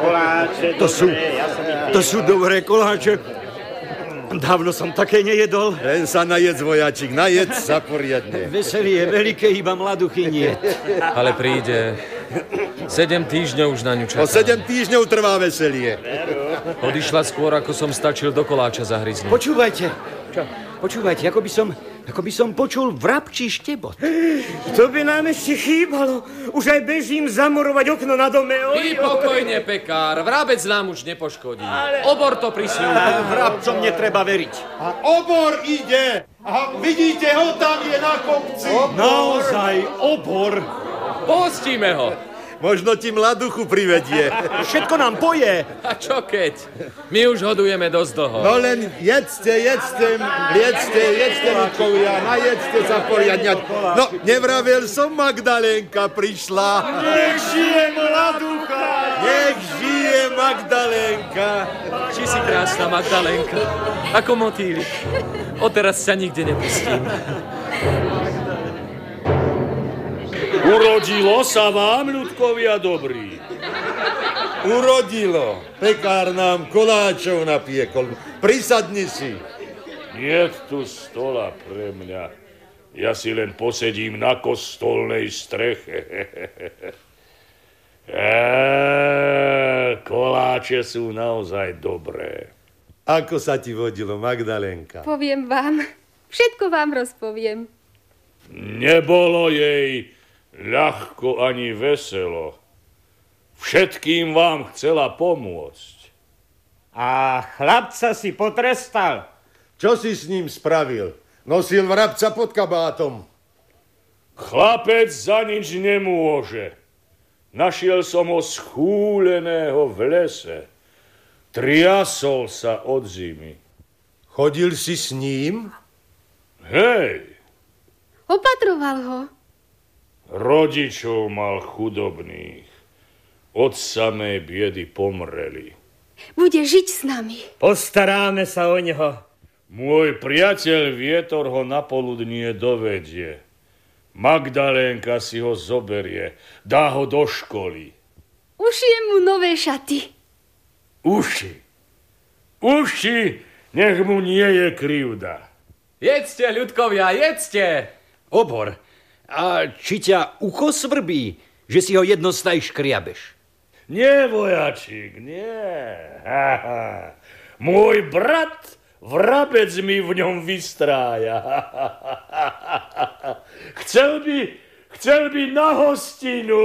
koláče, To sú dobré koláče. Dávno som také nejedol. Len sa najedz, vojačik, najedz sa poriadne. Veselie veľké, iba mladuchy nie. Ale príde. 7 týždňov už na ňu čaká. O 7 týždňov trvá veselie. Odišla skôr, ako som stačil do koláča zahryznúť. Počúvajte. Počúvajte, ako by som počul vrabčí štebot. To by nám ešte chýbalo. Už aj bežím zamurovať okno na dome. Ty pokojne, pekár. Vrabec nám už nepoškodí. Obor to prisľúbil. Vrabcom netreba veriť. A obor ide. A vidíte ho, tam je na kopci. Naozaj obor. Pustíme ho. Možno ti mladuchu privedie. Všetko nám poje. A čo keď? My už hodujeme dosť dlho. No len jedzte, Lukovia, najedzte sa poriadne. No, nevravel som, Magdalénka prišla. Nech žije mladucha. Nech žije Magdalénka. Či si krásna, Magdalénka. Ako motýlik. Odteraz sa nikde nepustím. Urodilo sa vám, ľudkovia dobrí? Urodilo. Pekár nám koláčov napiekol. Prisadni si. Nie tu stola pre mňa. Ja si len posedím na kostolnej streche. Koláče sú naozaj dobré. Ako sa ti vodilo, Magdalénka? Poviem vám. Všetko vám rozpoviem. Nebolo jej ľahko ani veselo. Všetkým vám chcela pomôcť. A chlapca si potrestal. Čo si s ním spravil? Nosil vrabca pod kabátom. Chlapec za nič nemôže. Našiel som ho schúleného v lese. Triasol sa od zimy. Chodil si s ním? Hej, Opatroval ho. rodičov mal chudobných. Od samej biedy pomreli. Bude žiť s nami. Postaráme sa o neho. Môj priateľ Vietor ho na poludnie dovedie. Magdalénka si ho zoberie, dá ho do školy. Ušijem mu nové šaty. Uši, nech mu nie je krivda. Jedzte, ľudkovia, jedzte! Obor. A či ťa ucho svrbí, že si ho jednostaj škriabeš? Nie, vojačik, nie. Môj brat vrabec mi v ňom vystrája. Chcel by na hostinu.